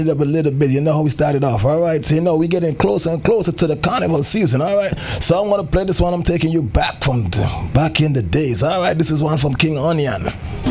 up a little bit. You know how we started off, all right? So, we're getting closer and closer to the carnival season, all right? So I'm going to play this one. I'm taking you back in the days, all right? This is one from King Onion.